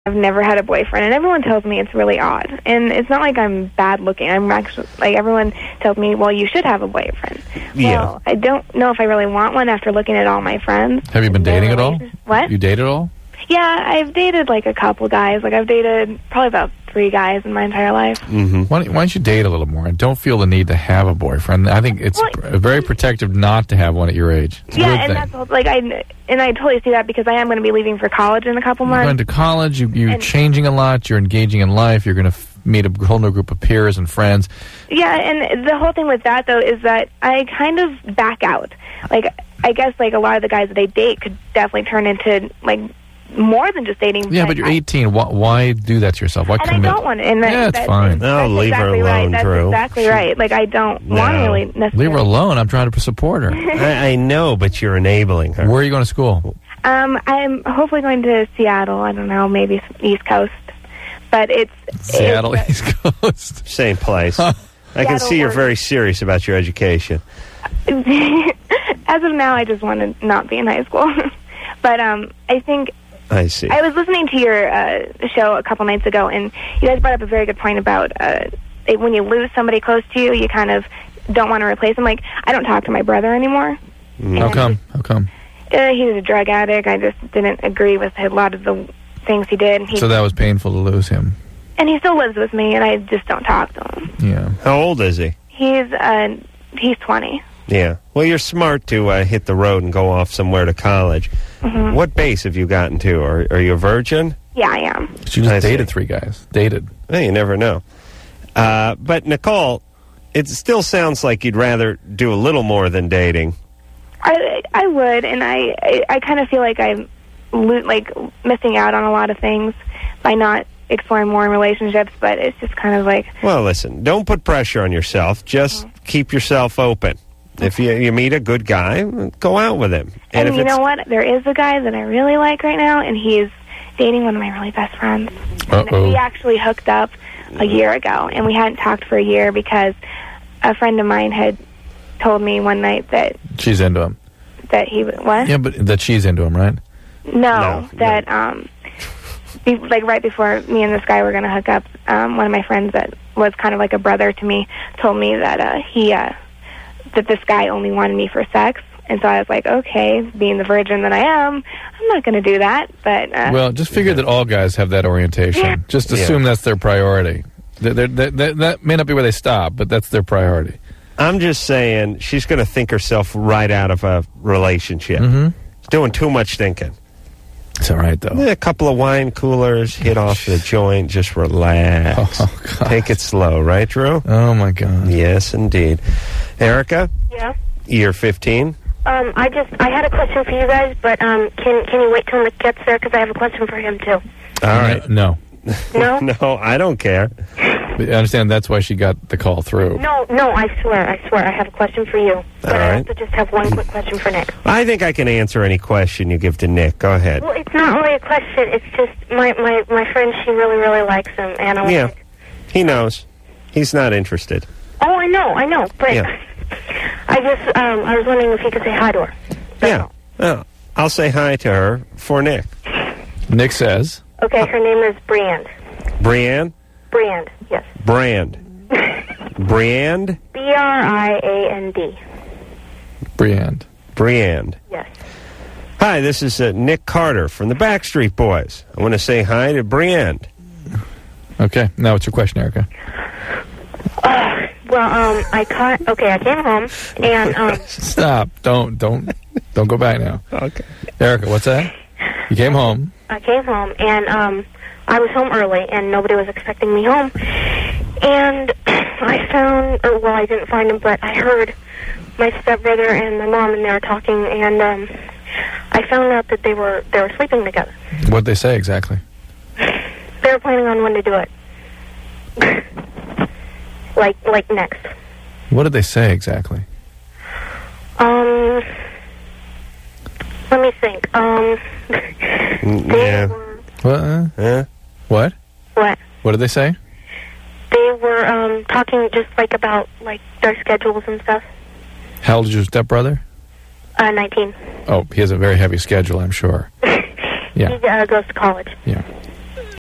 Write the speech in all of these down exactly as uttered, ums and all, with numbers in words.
I've never had a boyfriend, and everyone tells me it's really odd. And it's not like I'm bad looking. I'm actually, like, everyone tells me, well, you should have a boyfriend. Yeah. Well, I don't know if I really want one after looking at all my friends. Have you been dating at all? What? You dated at all? Yeah, I've dated, like, a couple guys. Like, I've dated probably about three guys in my entire life. Mm-hmm. Why, don't, why don't you date a little more and don't feel the need to have a boyfriend? I think it's Well, pr- very protective not to have one at your age. It's a yeah, good and thing. that's, all- like, I, and I totally see that because I am going to be leaving for college in a couple You're going months. to college, you, you're And- changing a lot, you're engaging in life, you're going to f- meet a whole new group of peers and friends. Yeah, and the whole thing with that, though, is that I kind of back out. Like, I guess, like, a lot of the guys that I date could definitely turn into, like, more than just dating. Yeah, but you're eighteen. Why, why do that to yourself? Why And commit? I don't want to. And that, Yeah, it's that, fine. No, that's leave her exactly alone, right. That's Drew. exactly right. Like, I don't No. want to really necessarily. Leave her alone. I'm trying to support her. I, I know, but you're enabling her. Where are you going to school? Um, I'm hopefully going to Seattle. I don't know, maybe s- East Coast. But it's... Seattle, it's, East Coast. Same place. I can Seattle see you're or- very serious about your education. As of now, I just want to not be in high school. But um, I think... I see. I was listening to your uh, show a couple nights ago, and you guys brought up a very good point about uh, it, when you lose somebody close to you, you kind of don't want to replace them. Like, I don't talk to my brother anymore. How come? How come? Uh, he was a drug addict. I just didn't agree with a lot of the things he did. He, So that was painful to lose him. and he still lives with me, and I just don't talk to him. Yeah. How old is he? He's uh, he's twenty. Yeah. Well, you're smart to uh, hit the road and go off somewhere to college. Mm-hmm. What base have you gotten to? Are, are you a virgin? Yeah, I am. She I just see. dated three guys. Dated. Well, you never know. Uh, but, Nicole, it still sounds like you'd rather do a little more than dating. I I would, and I I, I kind of feel like I'm lo- like missing out on a lot of things by not exploring more in relationships. But it's just kind of like, Well, listen, don't put pressure on yourself. Just keep yourself open. If you, you meet a good guy, go out with him. and, if you it's, know what? There is a guy that I really like right now, and he's dating one of my really best friends. And Uh-oh. we actually hooked up a year ago, and we hadn't talked for a year because a friend of mine had told me one night that She's into him. that he w- what? Yeah, but that she's into him, right? No, No, that um, be, like right before me and this guy were going to hook up, um, one of my friends that was kind of like a brother to me told me that uh, he uh, that this guy only wanted me for sex, and so I was like, okay, being the virgin that I am, I'm not going to do that. But uh, Well, just figure that all guys have that orientation. Yeah. Just Yeah. assume that's their priority. They're, they're, they're, that that may not be where they stop, but that's their priority. I'm just saying she's going to think herself right out of a relationship. Mm-hmm. She's doing too much thinking. It's all right, though. Yeah, a couple of wine coolers, hit off the joint, just relax. Oh, God. Take it slow, right, Drew? Oh, my God. Yes, indeed. Erica, Yeah. you're fifteen. Um, I just I had a question for you guys, but um, can can you wait till Nick gets there? Because I have a question for him too. All right. No. No, No, I don't care. But I understand that's why she got the call through. no, no. I swear, I swear, I have a question for you. But All I right. also just have one quick question for Nick. I think I can answer any question you give to Nick. Go ahead. Well, it's not really a question. It's just my my my friend. She really really likes him, and I was Yeah, like, he knows. He's not interested. oh, I know, I know, but Yeah. I just um, I was wondering if you could say hi to her. That's Yeah. all. Oh, I'll say hi to her for Nick. Nick says, Okay, her name is Briand. Brianne? Briand, yes. Brand. Briand? B R I A N D. Briand. Briand. Yes. Hi, this is uh, Nick Carter from the Backstreet Boys. I want to say hi to Briand. Okay, now what's your question, Erica? Uh, well, um, I caught. Okay, I came home and um, Stop. Don't, don't, don't go back now. Okay. Erica, what's that? You came home. I came home and um, I was home early and nobody was expecting me home. And I found, or well, I didn't find him, but I heard my stepbrother and my mom and they were talking, and um, I found out that they were they were sleeping together. What'd they say exactly? They were planning on when to do it. like like next. What did they say exactly? Um, let me think. Um, Mm, they yeah. were What? Uh, Huh? what? what? What did they say? They were um talking just like about like their schedules and stuff. How old is your stepbrother? Uh, nineteen. Oh, he has a very heavy schedule, I'm sure. Yeah. He uh, goes to college. Yeah.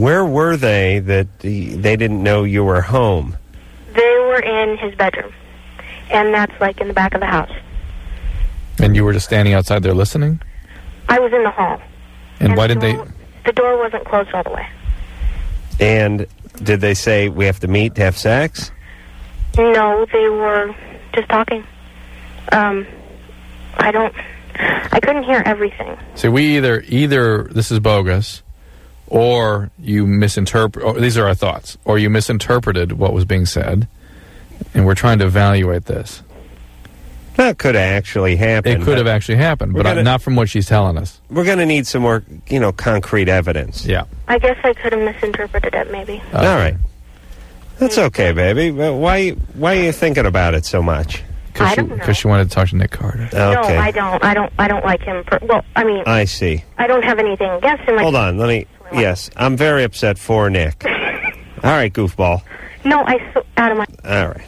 Where were they that the, they didn't know you were home? They were in his bedroom, and that's like in the back of the house. And you were just standing outside there listening? I was in the hall. And, and why the did door, they... The door wasn't closed all the way. And did they say, we have to meet to have sex? No, they were just talking. Um, I don't... I couldn't hear everything. So we either, either this is bogus, or you misinterpret, or these are our thoughts, or you misinterpreted what was being said, and we're trying to evaluate this. That could have actually happened. It could have actually happened, but gonna, not from what she's telling us. We're going to need some more, you know, concrete evidence. Yeah. I guess I could have misinterpreted it, maybe. Uh, All right. That's okay, baby. But why, why are you thinking about it so much? Cause I she, don't know. Because she wanted to talk to Nick Carter. Okay. No, I don't. I don't. I don't like him. Per- well, I mean, I see. I don't have anything against him. Like, Hold on. Let me... Yes, I'm very upset for Nick. All right, goofball. No, I so out of my. All right.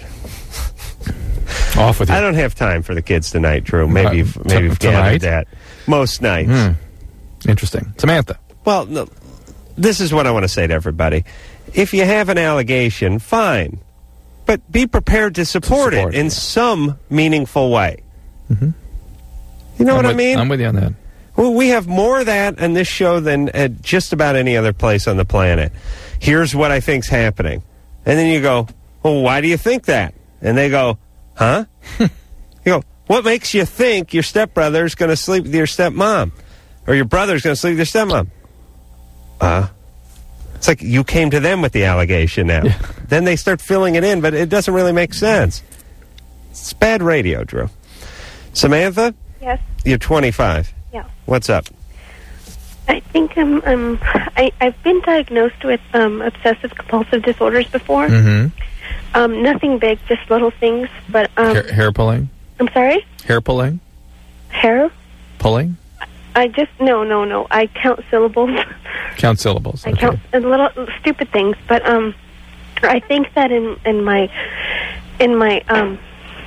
Off with you. I don't have time for the kids tonight, Drew. Maybe you've, Uh, maybe you've t- gathered tonight? that. Most nights. Hmm. Interesting. Samantha. Well, no, this is what I want to say to everybody. If you have an allegation, fine. But be prepared to support, To support it in it, yeah. some meaningful way. Mm-hmm. You know I'm what with, I mean? I'm with you on that. Well, we have more of that on this show than at just about any other place on the planet. Here's what I think's happening. And then you go, well, why do you think that? And they go, huh? You go, what makes you think your stepbrother's going to sleep with your stepmom? Or your brother's going to sleep with your stepmom? Uh, it's like you came to them with the allegation now. Yeah. Then they start filling it in, but it doesn't really make sense. It's bad radio, Drew. Samantha, Yes. you're twenty-five. Yeah. What's up? I think I'm. Um, I I've been diagnosed with um, obsessive compulsive disorders before. Mm-hmm. Um, nothing big, just little things. But um, hair, hair pulling? I'm sorry. Hair pulling? Hair. Pulling? I just no no no. I count syllables. Count syllables. I Okay. count uh, little stupid things. But um, I think that in in my in my um.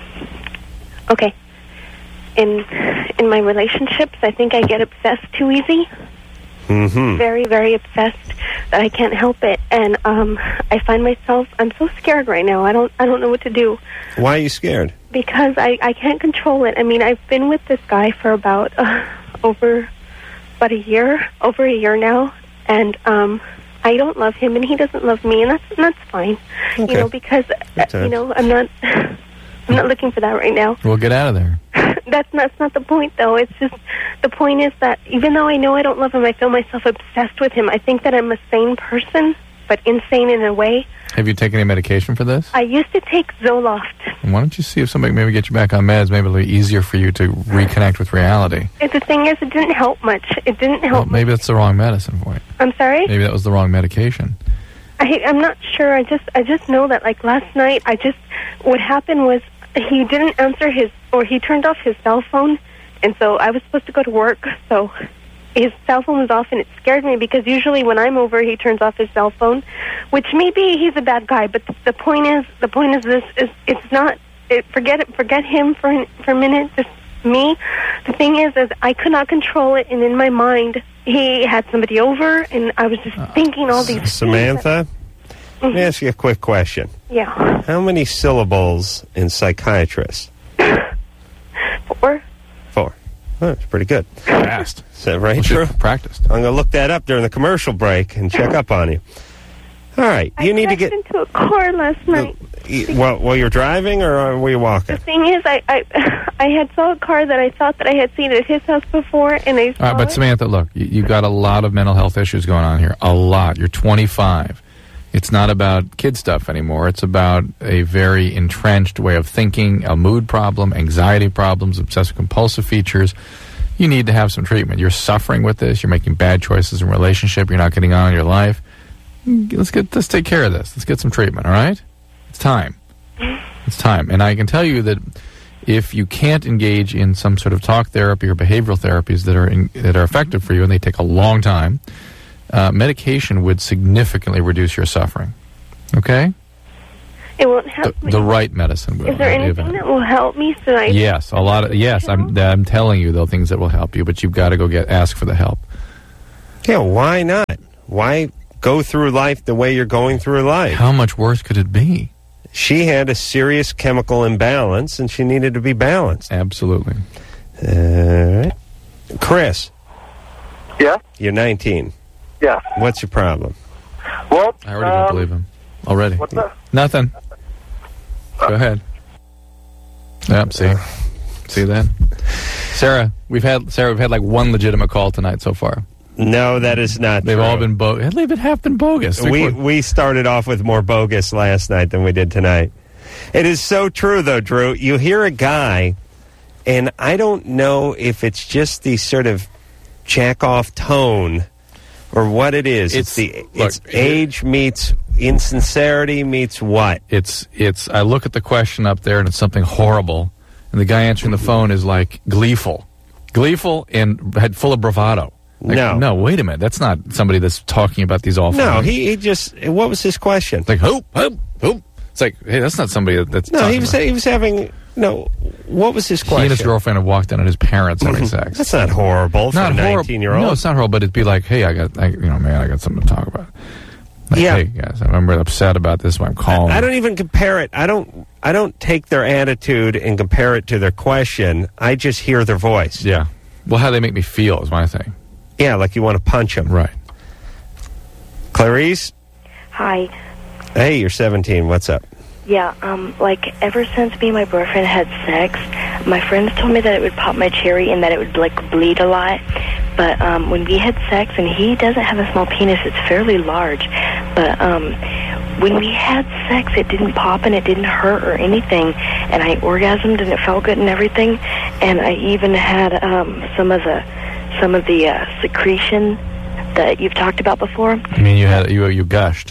Okay. In in my relationships, I think I get obsessed too easy. Mm-hmm. Very, very obsessed that I can't help it, and um, I find myself. I'm so scared right now. I don't. I don't know what to do Why are you scared? because I, I can't control it. I mean, I've been with this guy for about uh, over about a year, over a year now, and um, I don't love him, and he doesn't love me, and that's that's fine. Okay. You know, because uh, time. you know, I'm not. I'm not looking for that right now. We'll get out of there. That's not, that's not the point, though. It's just, the point is that even though I know I don't love him, I feel myself obsessed with him. I think that I'm a sane person, but insane in a way. Have you taken any medication for this? I used to take Zoloft. Why don't you see if somebody maybe get you back on meds? Maybe it'll be easier for you to reconnect with reality. And the thing is, it didn't help much. It didn't Well, help maybe that's the wrong medicine for you. much. I'm sorry? Maybe that was the wrong medication. I, I'm not sure. I just I just know that, like, last night, I just, what happened was he didn't answer his, or he turned off his cell phone, and so I was supposed to go to work, so his cell phone was off, and it scared me, because usually when I'm over, he turns off his cell phone, which maybe he's a bad guy, but the point is, the point is this, is it's not, it, forget it, forget him for, for a minute, just me. The thing is, is I could not control it, and in my mind, he had somebody over, and I was just thinking all these Samantha, things. let me ask you a quick question. Yeah. How many syllables in psychiatrist? Four? Four. Oh, that's pretty good. Fast. Is that right, Well, Drew? she practiced. I'm going to look that up during the commercial break and check up on you. All right. You I need to crashed get... into a car last night. Well, while you're driving, or were you The walking? thing is, I, I I had saw a car that I thought that I had seen at his house before, and I saw All right, but it. Samantha, look, you, you've got a lot of mental health issues going on here. A lot. You're twenty-five. It's not about kid stuff anymore. It's about a very entrenched way of thinking, a mood problem, anxiety problems, obsessive-compulsive features. You need to have some treatment. You're suffering with this. You're making bad choices in relationship. You're not getting on in your life. Let's get let's take care of this. Let's get some treatment, all right? It's time. It's time. And I can tell you that if you can't engage in some sort of talk therapy or behavioral therapies that are in, that are effective for you, and they take a long time, uh, medication would significantly reduce your suffering. Okay? It won't The, help me. the right medicine will. Is there anything Even. that will help me so I... Yes, a lot of yes. I'm I'm telling you, though, things that will help you, but you've got to go get ask for the help. Yeah, why not? Why go through life the way you're going through life. How much worse could it be? She had a serious chemical imbalance, and she needed to be balanced. Absolutely. All right. Chris, Yeah? you're nineteen. Yeah. What's your problem? Well, I already um, don't believe him. Already. What's that? Nothing. Go ahead. Yep, see. See that? Sarah, we've had Sarah, we've had like one legitimate call tonight so far. No, that is not They've true. all been bogus. They've been half been bogus. We we started off with more bogus last night than we did tonight. It is so true, though, Drew. You hear a guy, and I don't know if it's just the sort of jack-off tone or what it is. It's, It's- the look, it's age meets insincerity meets what? It's it's. I look at the question up there, and it's something horrible, and the guy answering the phone is like gleeful, gleeful, and had full of bravado. Like, No. no, wait a minute. That's not somebody that's talking about these awful. No, things. he, he just. What was his question? It's like hoop, hoop, hoop. It's like, hey, that's not somebody that, that's. No, talking he was about. he was having. No, what was his He question? and his girlfriend have walked in on his parents having sex. That's not horrible for not a horrible. nineteen-year-old. No, it's not horrible, but it'd be like, hey, I got, I, you know, man, I got something to talk about. Like, Yeah. Hey, guys, I'm really upset about this. When I'm calling. I don't even compare it. I don't. I don't take their attitude and compare it to their question. I just hear their voice. Yeah. Well, how they make me feel is my thing. Yeah, like you want to punch them. Right. Clarice, Hi. hey, you're seventeen. What's up? Yeah, um, like, ever since me and my boyfriend had sex, my friends told me that it would pop my cherry and that it would, like, bleed a lot. But, um, when we had sex, and he doesn't have a small penis, it's fairly large. But, um, when we had sex, it didn't pop and it didn't hurt or anything. And I orgasmed and it felt good and everything. And I even had, um, some of the, some of the, uh, secretion that you've talked about before. I mean, you had you you gushed.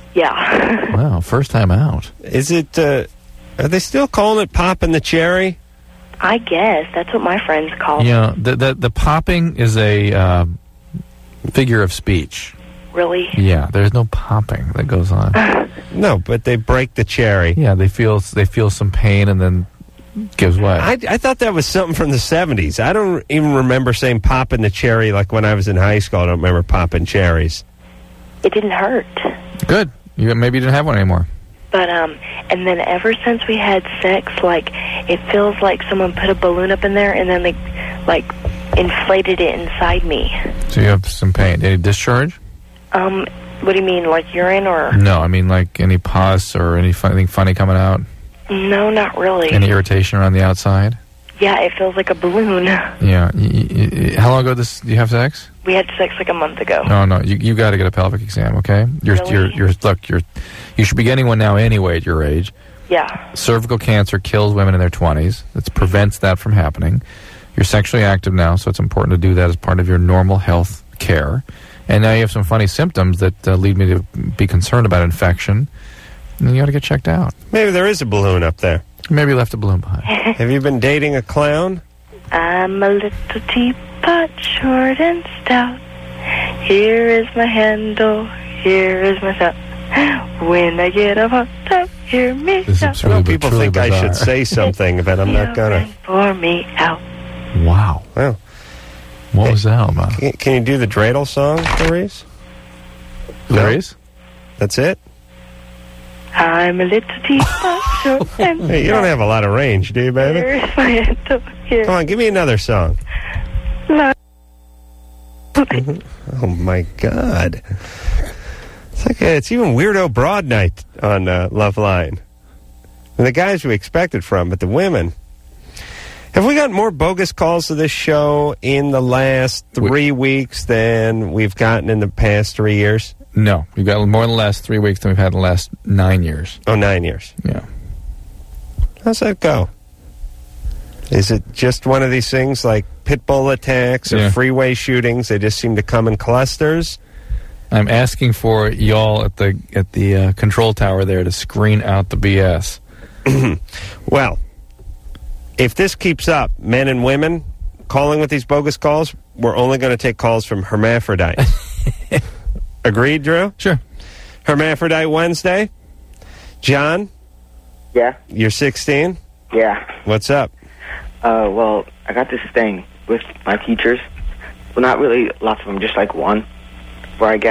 Yeah. Wow, first time out. Is it? Uh, are they still calling it popping the cherry? I guess. That's what my friends call it. Yeah, the the the popping is a uh, figure of speech. Really? Yeah, there's no popping that goes on. No, but they break the cherry. Yeah, they feel they feel some pain and then gives way. I, I thought that was something from the seventies. I don't even remember saying popping the cherry like when I was in high school. I don't remember popping cherries. It didn't hurt. Good. You maybe you didn't have one anymore. But, um, and then ever since we had sex, like, it feels like someone put a balloon up in there and then they, like, inflated it inside me. So you have some pain. Any discharge? Um, what do you mean, like urine or? No, I mean like any pus or any fun, anything funny coming out. No, not really. Any irritation around the outside? Yeah, it feels like a balloon. Yeah. Y- y- y- how long ago this did you have sex? We had sex like a month ago. No, no. You you got to get a pelvic exam, okay? You're Really? you're you're look. You're you should be getting one now anyway at your age. Yeah. Cervical cancer kills women in their twenties. It prevents that from happening. You're sexually active now, so it's important to do that as part of your normal health care. And now you have some funny symptoms that uh, lead me to be concerned about infection. And you got to get checked out. Maybe there is a balloon up there. Maybe you left a balloon behind. Have you been dating a clown? I'm a little teapot, short and stout. Here is my handle, here is my spout. When I get a hot tub, hear me This is shout. I know Truly- people truly think I bizarre. should say something, but I'm not gonna. For me out. Wow. Well, What was that all about? can, can you do the dreidel song, Clarice? Clarice? That's it? I'm a little teapot, short and Hey, you don't have a lot of range, do you, baby? Here is my handle, here. Come on, give me another song. Love. Oh my God! It's like a, it's even Weirdo Broad Night on uh, Love Line. And the guys we expected from, but the women. Have we got more bogus calls to this show in the last three weeks than we've gotten in the past three years? No. You've got more in the last three weeks than we've had in the last nine years. Oh, nine years. Yeah. How's that go? Is it just one of these things like pit bull attacks or Yeah. freeway shootings? They just seem to come in clusters. I'm asking for y'all at the at the uh, control tower there to screen out the B S. Well, if this keeps up, men and women calling with these bogus calls, we're only going to take calls from hermaphrodites. Agreed, Drew? Sure. Hermaphrodite Wednesday. John, Yeah, you're sixteen. yeah. What's up? Uh, well, I got this thing with my teachers. Well, not really lots of them, just like one, where I get